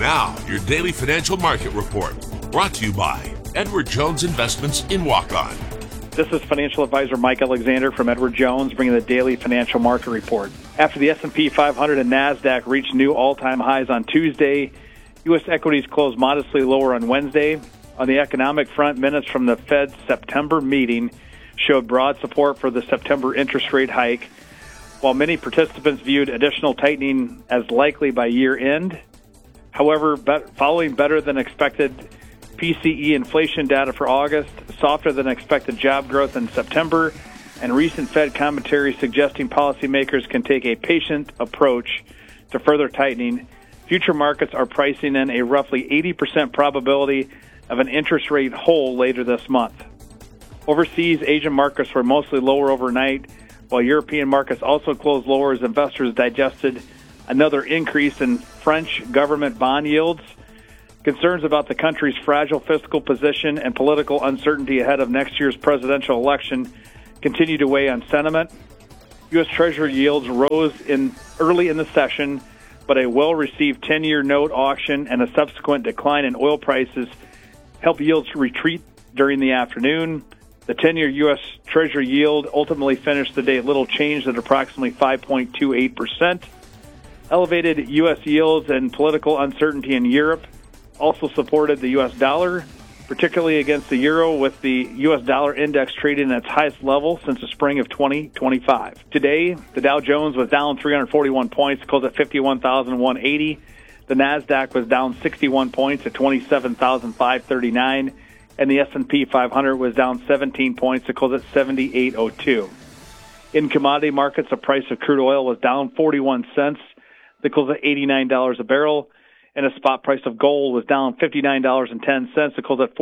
Now, your daily financial market report, brought to you by Edward Jones Investments in Waukon. This is financial advisor Mike Alexander from Edward Jones, bringing the daily financial market report. After the S&P 500 and NASDAQ reached new all-time highs on Tuesday, U.S. equities closed modestly lower on Wednesday. On the economic front, minutes from the Fed's September meeting showed broad support for the September interest rate hike, while many participants viewed additional tightening as likely by year-end. However, following better-than-expected PCE inflation data for August, softer-than-expected job growth in September, and recent Fed commentary suggesting policymakers can take a patient approach to further tightening, future markets are pricing in a roughly 80% probability of an interest rate hole later this month. Overseas, Asian markets were mostly lower overnight, while European markets also closed lower as investors digested another increase in French government bond yields. Concerns about the country's fragile fiscal position and political uncertainty ahead of next year's presidential election continue to weigh on sentiment. U.S. Treasury yields rose early in the session, but a well-received 10-year note auction and a subsequent decline in oil prices helped yields retreat during the afternoon. The 10-year U.S. Treasury yield ultimately finished the day little changed at approximately 5.28%. Elevated U.S. yields and political uncertainty in Europe also supported the U.S. dollar, particularly against the euro, with the U.S. dollar index trading at its highest level since the spring of 2025. Today, the Dow Jones was down 341 points, closed at 51,180. The NASDAQ was down 61 points at 27,539. And the S&P 500 was down 17 points to close at 78.02. In commodity markets, the price of crude oil was down 41 cents to close at $89 a barrel, and the spot price of gold was down $59.10 to close at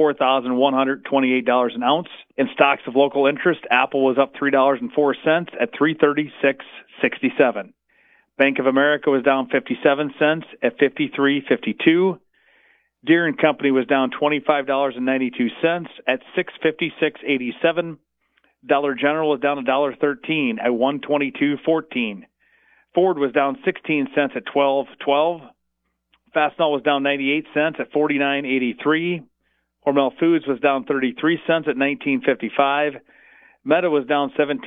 $4,128 an ounce. In stocks of local interest, Apple was up $3.04 at $336.67. Bank of America was down 57 cents at $53.52. Deere & Company was down $25.92 at $656.87. Dollar General was down $1.13 at $122.14. Ford was down 16 cents at $12.12. Fastenal was down 98 cents at $49.83. Hormel Foods was down 33 cents at $19.55. Meta was down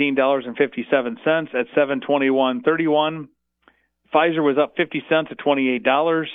$17.57 at $721.31. Pfizer was up 50 cents at $28.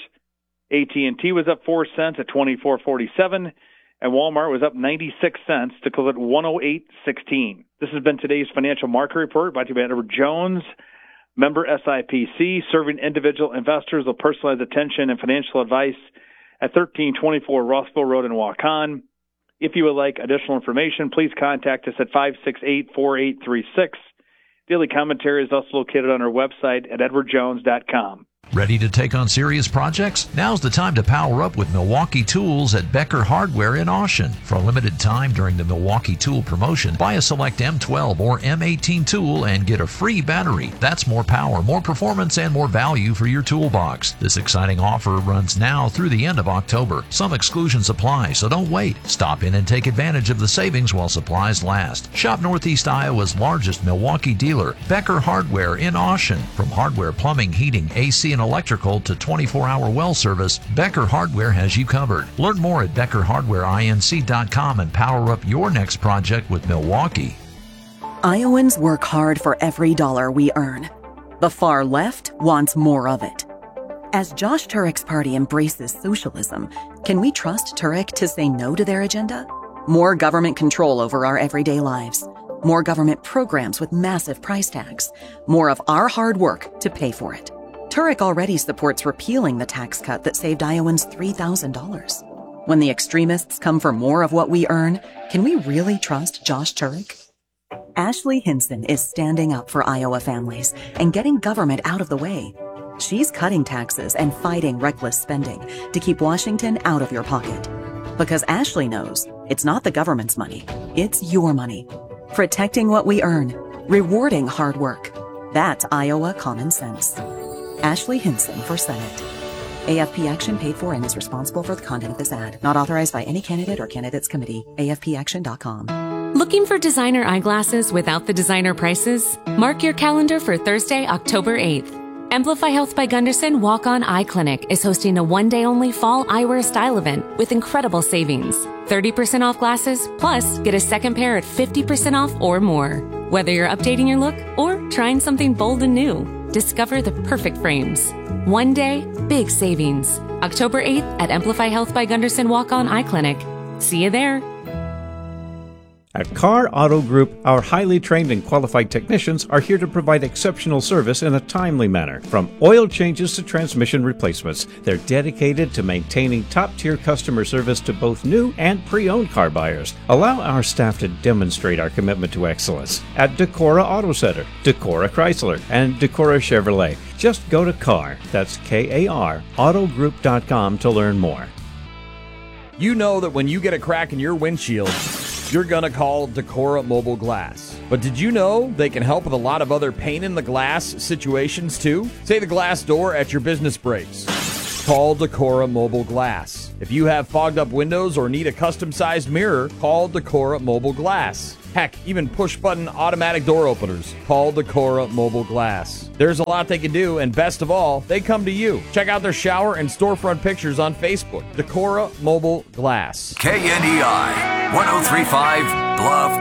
AT&T was up 4 cents at $24.47, and Walmart was up 96 cents to close at $108.16. This has been today's financial market report brought to you by Edward Jones, member SIPC, serving individual investors with personalized attention and financial advice at 1324 Rossville Road in Waukon. If you would like additional information, please contact us at 568-4836. Daily commentary is also located on our website at edwardjones.com. Ready to take on serious projects? Now's the time to power up with Milwaukee Tools at Becker Hardware in Austin. For a limited time during the Milwaukee Tool promotion, buy a select M12 or M18 tool and get a free battery. That's more power, more performance, and more value for your toolbox. This exciting offer runs now through the end of October. Some exclusions apply, so don't wait. Stop in and take advantage of the savings while supplies last. Shop Northeast Iowa's largest Milwaukee dealer, Becker Hardware in Austin. From hardware, plumbing, heating, AC, and electrical to 24-hour well service, Becker Hardware has you covered. Learn more at BeckerHardwareINC.com and power up your next project with Milwaukee. Iowans work hard for every dollar we earn. The far left wants more of it. As Josh Turek's party embraces socialism, can we trust Turek to say no to their agenda? More government control over our everyday lives. More government programs with massive price tags. More of our hard work to pay for it. Turek already supports repealing the tax cut that saved Iowans $3,000. When the extremists come for more of what we earn, can we really trust Josh Turek? Ashley Hinson is standing up for Iowa families and getting government out of the way. She's cutting taxes and fighting reckless spending to keep Washington out of your pocket. Because Ashley knows it's not the government's money, it's your money. Protecting what we earn, rewarding hard work. That's Iowa common sense. Ashley Hinson for Senate. AFP Action paid for and is responsible for the content of this ad. Not authorized by any candidate or candidates committee. AFPAction.com. Looking for designer eyeglasses without the designer prices? Mark your calendar for Thursday, October 8th. Amplify Health by Gunderson Walk-On Eye Clinic is hosting a one-day-only fall eyewear style event with incredible savings. 30% off glasses, plus get a second pair at 50% off or more. Whether you're updating your look or trying something bold and new, discover the perfect frames. One day, big savings. October 8th at Amplify Health by Gunderson Walk-On Eye Clinic. See you there. At Carr Auto Group, our highly trained and qualified technicians are here to provide exceptional service in a timely manner. From oil changes to transmission replacements, they're dedicated to maintaining top-tier customer service to both new and pre-owned car buyers. Allow our staff to demonstrate our commitment to excellence at Decorah Auto Center, Decorah Chrysler, and Decorah Chevrolet. Just go to Carr, that's K-A-R, autogroup.com to learn more. You know that when you get a crack in your windshield, you're going to call Decorah Mobile Glass. But did you know they can help with a lot of other pain-in-the-glass situations, too? Say the glass door at your business breaks. Call Decorah Mobile Glass. If you have fogged-up windows or need a custom-sized mirror, call Decorah Mobile Glass. Heck, even push-button automatic door openers. Call Decorah Mobile Glass. There's a lot they can do, and best of all, they come to you. Check out their shower and storefront pictures on Facebook. Decorah Mobile Glass. KNEI 103.5 Bluff,